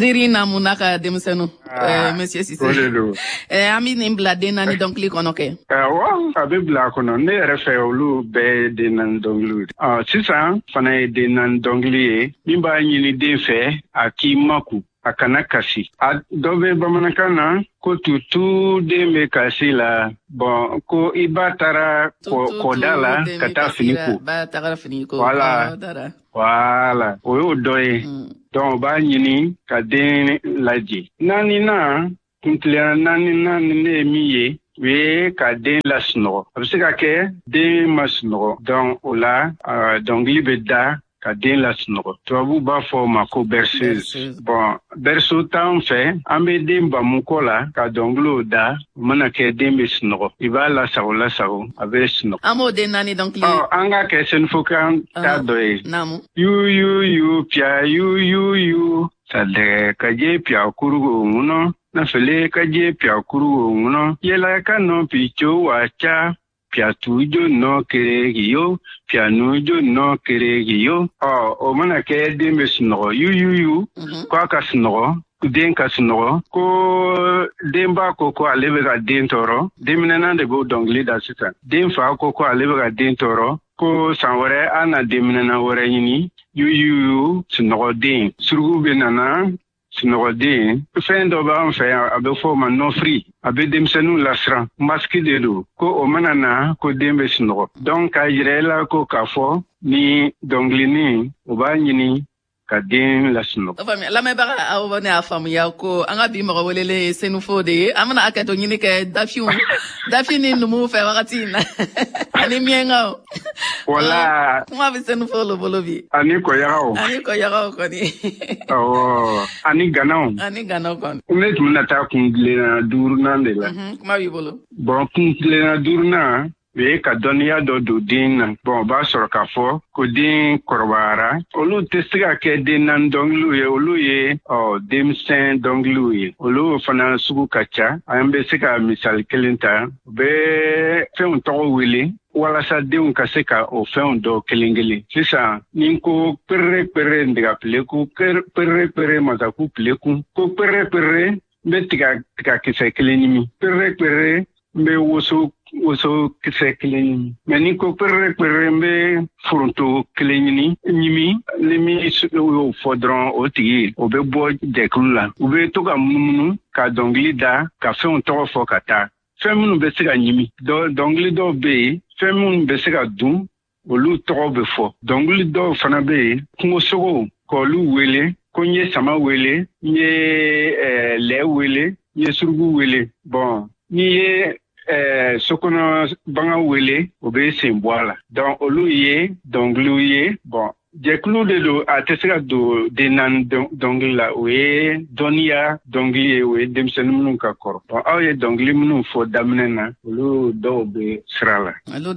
Ziri namuna ka demisenu, Monsieur Cissé. Ami nin bila den naani dɔnkili kɔnɔ kɛ. A bɛ bila kɔnɔ ne yɛrɛ fɛ olu bɛɛ den naani dɔnkiliw de. Sisan fana ye den naani dɔnkili ye min b'a ɲini den fɛ a k'i maku a kana kasi. Dɔ bɛ bamanankan na ko tutu den bɛ kasi la ko i ba taara kɔda la ka taa fini ko. Voilà o y'o dɔ ye. Donc b'a ɲini ka den lajɛ. Naaninan kuntilenna naaninan ne ye min ye o ye ka den lasunɔgɔ. A bɛ se ka kɛ den ma sunɔgɔ. Donc o la dɔnkili bɛ da ka den lasunɔgɔ. Tubabu b'a fɔ o ma ko berceuse. Berceau t'an fɛ an bɛ den bamukɔ la ka dɔnkiliw da o mana kɛ den bɛ sunɔgɔ. I b'a lasago a bɛ sunɔgɔ. An b'o den naani dɔnkili. An ka kɛ sɛnɛfɔkan ta dɔ ye. Naamu. Yu pia yu sadɛ ka je pia kurugo ŋunɔ nafele ka je pia kurugo ŋunɔ yɛlɛ ka nɔ pico wa ca pia tujo nɔ keregiyo pia nujo nɔ keregiyo. O mana kɛ den bɛ sunɔgɔ yu ko a ka sunɔgɔ den ka sunɔgɔ ko denba ko ale bɛ ka den tɔɔrɔ denminɛna de b'o dɔnkili da sisan den fa ko ale bɛ ka den tɔɔrɔ ko san wɛrɛ an na denminɛna wɛrɛ ɲini yu sunɔgɔden surugu bɛ nana sunɔgɔden fɛn dɔ b'an fɛ yan a bɛ fɔ o ma nɔfiri a bɛ denmisɛnninw lasiran masiki de don ko o mana na ko den bɛ sunɔgɔ donc k'a yira i la ko k'a fɔ ni dɔnkilinin o b'a ɲini ka den lasunɔgɔ. Lamɛnbaga aw ne y'a faamuya ko an ka bi mɔgɔ welelen ye senufo de ye an bɛna hakɛto ɲini kɛ dafi ni numu fɛ wagati in na ani miɛnkaw. Wala. Kuma bɛ senufo lo bolo bi. Ani kɔyagaw. Kɔni. Ani ganaw. Kɔni. Ne tun bɛna taa kuntilenna duurunan de la. Kuma b'i bolo. Kuntilenna duurunan u ye ka dɔnniya dɔ don den na. O b'a sɔrɔ k'a fɔ ko den kɔrɔbayara. Olu tɛ se ka kɛ den naani dɔnkiliw ye. Olu ye denmisɛn dɔnkiliw ye. Olu fana sugu ka ca. An bɛ se ka misali kelen ta. U bɛ fɛnw tɔgɔ wele walasa denw ka se ka o fɛnw dɔ kelen kelen. Sisan ni ko perere ndɛgɛpileku perere masaku pileku ko perere n bɛ tiga kisɛ kelen ɲimi perere n bɛ woso kisɛ kelen ɲimi mɛ ni ko perere n bɛ foronto kelen ɲimi ni min y'o fɔ dɔrɔn o tigi o bɛ bɔ jɛkulu la u bɛ to ka munumunu ka dɔnkili da ka fɛnw tɔgɔ fɔ ka taa fɛn minnu bɛ se ka ɲimi dɔnkili dɔw bɛ yen fɛn minnu bɛ se ka dun olu tɔgɔ bɛ fɔ dɔnkili dɔw fana bɛ yen kungosogow k'olu wele ko n ye sama wele n ye lɛ wele n ye surugu wele n'i ye sokɔnɔ bagan wele o bɛ sen bɔ a la donc olu ye dɔnkiliw ye jɛkulu de don a tɛ se ka don den naani dɔnkili la o ye dɔnniya dɔnkili ye o ye denmisɛnnin minnu ka kɔrɔ aw ye dɔnkili minnu fɔ daminɛ na olu dɔw bɛ sira la.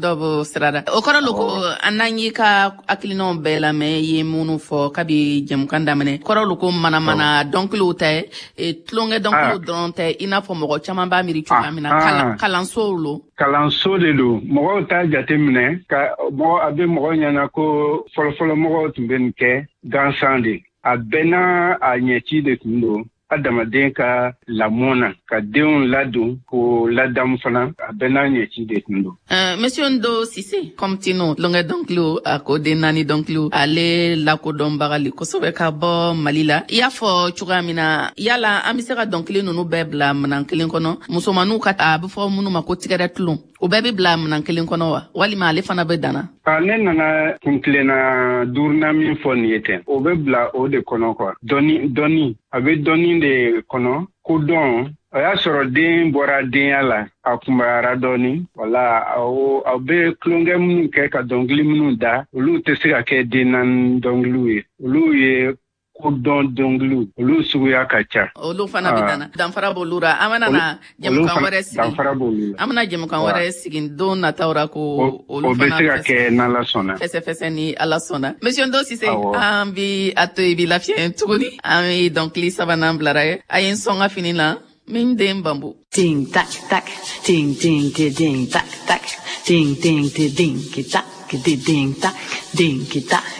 O kɔrɔ lo ko an n'an y'i ka hakilinaw bɛɛ lamɛn ye minnu fɔ kabi jɛmukan daminɛ kɔrɔ lo ko manamana dɔnkiliw tɛ tulonkɛ dɔnkiliw dɔrɔn tɛ i n'a fɔ mɔgɔ caman b'a miiri cogoya min na kalansow lo. Kalanso de don mɔgɔw t'a jate minɛ a bɛ mɔgɔ ɲɛna ko fɔlɔfɔlɔ mɔgɔw tun bɛ nin kɛ gansan de a bɛɛ n'a a ɲɛci de tun don adamaden ka lamɔ na ka denw ladon k'o ladamu fana a bɛɛ n'a ɲɛci de tun don. Monsieur Ndo Cissé comme tino tulonkɛ dɔnkiliw a ko den naani dɔnkiliw ale lakodɔnbagali kosɛbɛ ka bɔ Mali la i y'a fɔ cogoya min na yala an bɛ se ka dɔnkili ninnu bɛɛ bila minɛn kelen kɔnɔ musomaninw ka a bɛ fɔ minnu ma ko tigɛrɛ tulon o bɛɛ bɛ bila minɛn kelen kɔnɔ wa walima ale fana bɛ danna. Ne nana kuntilenna duurunan min fɔ nin ye ten o bɛ bila o de kɔnɔ quoi dɔnni a bɛ dɔnni de kɔnɔ ko dɔn o y'a sɔrɔ den bɔra denya la a kunbayara dɔɔni wala aw bɛ tulonkɛ minnu kɛ ka dɔnkili minnu da olu tɛ se ka kɛ den naani dɔnkiliw ye olu ye ko dɔn dɔnkiliw olu suguya ka ca. Olu fana bɛ danna danfara b'olu la an bɛna na jɛmukan wɛrɛ sigi danfara b'olu la an bɛna jɛmukan wɛrɛ sigi don nataw la ko olu fana bɛ se ka kɛ n'Ala sɔnna fɛsɛfɛsɛ ni Ala sɔnna. Monsieur Ndo Cissé an bi a to i bi lafiya tuguni an ye dɔnkili sabanan bilara ye a ye n sɔn ka fini la min den bambu. Ting tak tak ting ting ti ding tak tak ting ting ti ding ki tak ki ding tak ding ki tak.